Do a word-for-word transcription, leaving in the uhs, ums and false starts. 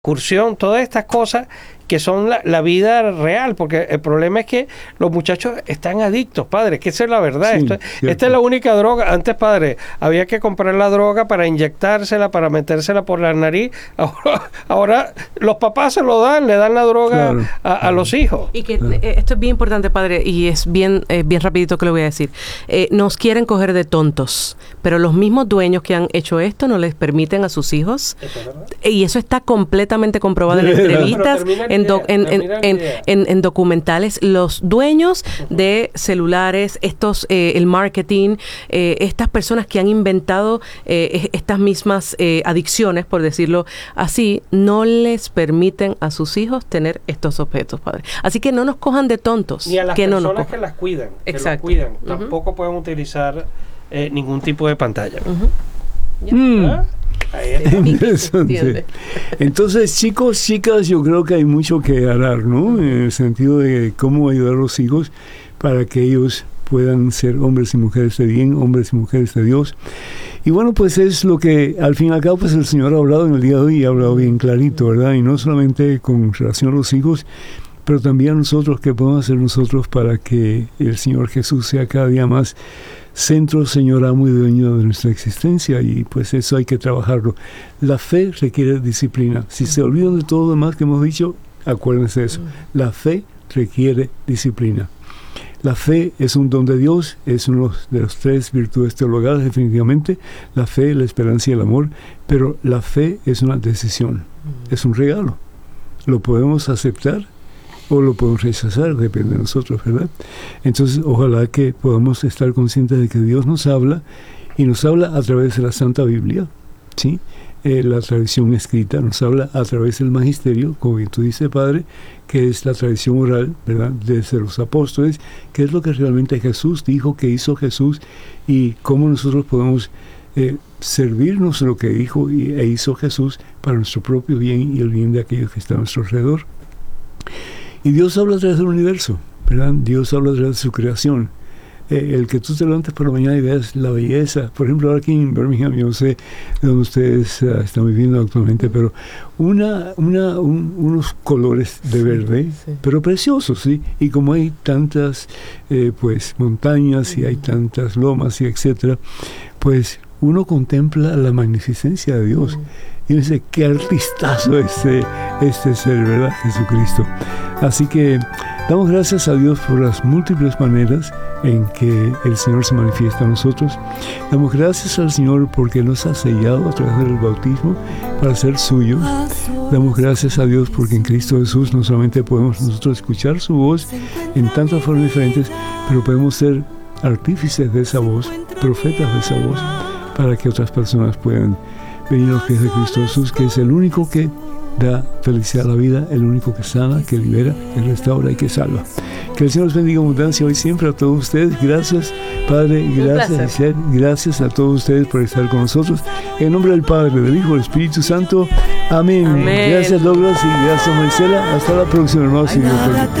excursión, todas estas cosas que son la, la vida real, porque el problema es que los muchachos están adictos, padre, que esa es la verdad. Sí, Esto, esta es la única droga. Antes, padre, había que comprar la droga para inyectársela, para metérsela por la nariz. Ahora, ahora los papás se lo dan, le dan la droga claro, a, a claro. los hijos. Y que claro. eh, esto es bien importante, padre, y es bien, eh, bien rapidito que le voy a decir. Eh, nos quieren coger de tontos, pero los mismos dueños que han hecho esto no les permiten a sus hijos. ¿Eso es verdad? Y eso está completamente comprobado en entrevistas, en Do, en, en, en, en, en documentales. Los dueños uh-huh. de celulares, estos eh, el marketing, eh, estas personas que han inventado eh, estas mismas eh, adicciones, por decirlo así, no les permiten a sus hijos tener estos objetos, padre. Así que no nos cojan de tontos. Ni a las que personas no nos que las cuidan, que Exacto. los cuidan. Uh-huh. Tampoco pueden utilizar eh, ningún tipo de pantalla. Uh-huh. ¿Ya? Mm. ¿Ah? Interesante. Entonces, chicos, chicas, yo creo que hay mucho que arar, ¿no? En el sentido de cómo ayudar a los hijos para que ellos puedan ser hombres y mujeres de bien, hombres y mujeres de Dios. Y bueno, pues es lo que al fin y al cabo pues el Señor ha hablado en el día de hoy y ha hablado bien clarito, ¿verdad? Y no solamente con relación a los hijos, pero también a nosotros, ¿qué podemos hacer nosotros para que el Señor Jesús sea cada día más centro, Señor, amo y dueño de nuestra existencia? Y pues eso hay que trabajarlo. La fe requiere disciplina. Si se olvidan de todo lo demás que hemos dicho, acuérdense de eso. La fe requiere disciplina. La fe es un don de Dios, es uno de los tres virtudes teologales definitivamente, la fe, la esperanza y el amor, pero la fe es una decisión, es un regalo. Lo podemos aceptar o lo podemos rechazar, depende de nosotros, ¿verdad? Entonces, ojalá que podamos estar conscientes de que Dios nos habla, y nos habla a través de la Santa Biblia, ¿sí? Eh, la tradición escrita, nos habla a través del magisterio, como bien tú dices, Padre, que es la tradición oral, ¿verdad?, desde los apóstoles, que es lo que realmente Jesús dijo, que hizo Jesús, y cómo nosotros podemos eh, servirnos de lo que dijo y, e hizo Jesús para nuestro propio bien y el bien de aquellos que están a nuestro alrededor. Y Dios habla a través del universo, ¿verdad? Dios habla a través de su creación. Eh, el que tú te levantes por la mañana y veas la belleza, por ejemplo, ahora aquí en Birmingham, yo no sé de dónde ustedes uh, están viviendo actualmente, pero una, una, un, unos colores de verde, sí, pero preciosos, ¿sí? Y como hay tantas eh, pues montañas y hay tantas lomas y etcétera, pues uno contempla la magnificencia de Dios. Y dice, qué artistazo este, este ser, ¿verdad? Jesucristo. Así que damos gracias a Dios por las múltiples maneras en que el Señor se manifiesta a nosotros. Damos gracias al Señor porque nos ha sellado a través del bautismo para ser suyo. Damos gracias a Dios porque en Cristo Jesús no solamente podemos nosotros escuchar su voz en tantas formas diferentes, pero podemos ser artífices de esa voz, profetas de esa voz, para que otras personas puedan venir a los pies de Cristo Jesús, que es el único que da felicidad a la vida, el único que sana, que libera, que restaura y que salva. Que el Señor los bendiga en abundancia hoy siempre a todos ustedes. Gracias, Padre, gracias, Giselle, gracias a todos ustedes por estar con nosotros. En nombre del Padre, del Hijo, del Espíritu Santo. Amén. Amén. Gracias, Douglas, y gracias, Marisela. Hasta la próxima, hermanos.